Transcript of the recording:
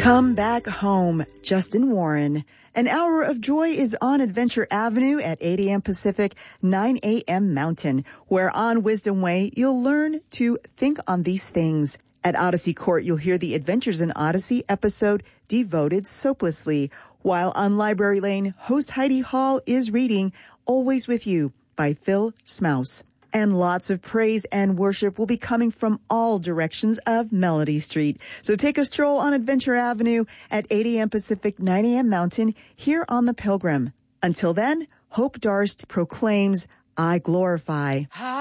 Come back home, Justin Warren. An hour of joy is on Adventure Avenue at 8 a.m. Pacific, 9 a.m. Mountain, where on Wisdom Way, you'll learn to think on these things. At Odyssey Court, you'll hear the Adventures in Odyssey episode devoted soaplessly, while on Library Lane, host Heidi Hall is reading Always With You by Phil Smouse. And lots of praise and worship will be coming from all directions of Melody Street. So take a stroll on Adventure Avenue at 8 a.m. Pacific, 9 a.m. Mountain here on The Pilgrim. Until then, Hope Darst proclaims, I glorify.